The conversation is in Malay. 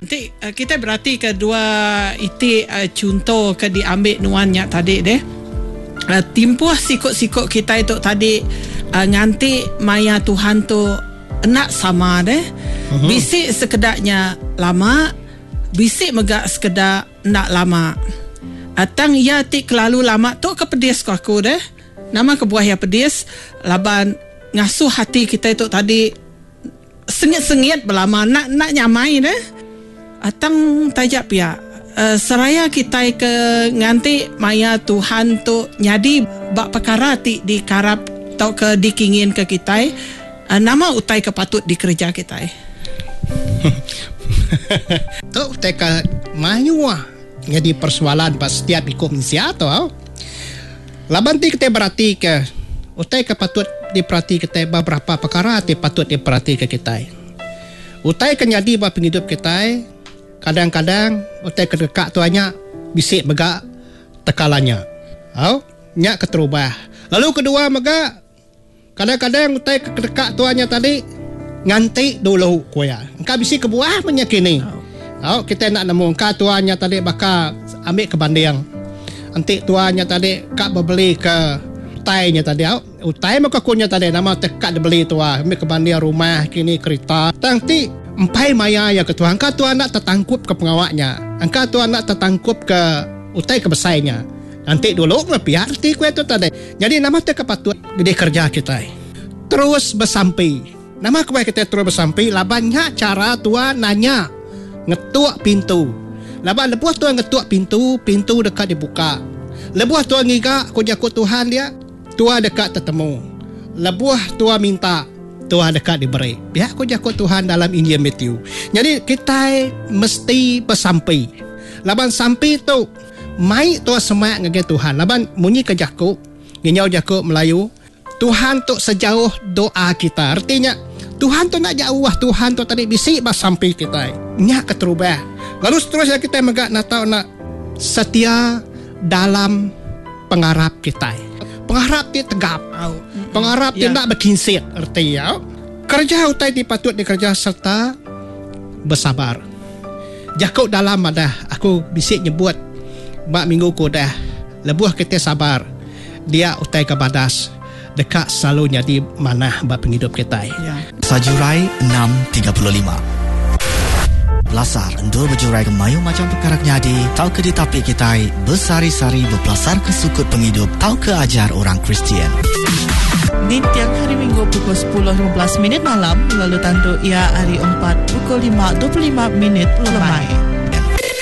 Nanti kita berarti kedua itu contoh ke diambil nuannya tadi deh. Timpuh sikut-sikut kita itu tadi nganti maya Tuhan tu nak sama deh. Bisik sekedaknya lama, bisik megak sekedar nak lama. Atang ya ti kelalu lama tu kepedis ko aku deh. Nama kebuah ya pedis laban ngasuh hati kita itu tadi sengit-sengit berlama nak nyamai deh. Atang tajak pia seraya kita ke nganti maya Tuhan tu nyadi bak perkara ti dikarap tau ke dikingin ke kita nama utai kepatut dikerja kita tu utai ke mayu jadi persoalan pas setiap ikut manusia tu laban ti kita berarti ke utai kepatut diperhati kita beberapa perkara ti patut diperhati ke kita utai ke nyadi bak penghidup kita. Kadang-kadang utai kedekak tuanya bisik megak tekalannya. Nyak keterubah. Lalu kedua megak kadang-kadang utai kedekak tuanya tadi nganti dulu kuya. Engkau bisik kebuah menyakini. Kita nak nemu engkau tuanya tadi bakal ambil ke banding. Antik tuanya tadi kak berbeli ke utainya tadi. Utai maka kunya tadi nama tekak dibeli tua ambil ke banding rumah kini kereta. Tangti empai maya ya ke Tuhan. Engkau Tuhan nak tertangkup ke pengawaknya. Engkau Tuhan nak tertangkup ke utai ke besainya. Nanti dulu lebih arti kue itu tadi. Jadi nama tu kepatut di kerja kita. Terus bersampai. Nama kue kita terus bersampai. Labannya cara Tuhan nanya. Ngetuk pintu. Laban lebuah Tuhan ngetuk pintu. Pintu dekat dibuka. Lebuah Tuhan ngigak. Aku jakut Tuhan dia. Tuhan dekat tertemu. Lebuah Tuhan minta. Tuhan dekat diberi. Biar aku jakut Tuhan dalam Injil Matthew. Jadi kita mesti bersampai. Laban sampai tu mai tu semak ngege Tuhan. Laban munyi ke jakut, nginyau jakut Melayu. Tuhan tu sejauh doa kita. Artinya Tuhan tu nak jauh, Tuhan tu tadi bisik bersampai kita. Nyak keterubah. Lalu seterusnya kita megak nak tahu nak setia dalam pengharap kita. Pengharap dia tegap. Pengharap dia nak berkinsit. Artinya kerja utai dipatut dikerja serta bersabar. Jakut dalam ada aku bisik nyebut bak minggu ku dah lebuah kita sabar. Dia utai ke badas dekat selalu jadi mana bak penghidup kita. Sajurai 635 Belasar endul berjurai ke mayu macam perkara nyadi. Tau ke ditapi kita bersari-sari berpelasar ke sukut penghidup. Tau ke ajar orang Kristian. Di tiap hari Minggu pukul 10.15 malam. Lalu tandu ia hari 4 pukul 5.25 lemai.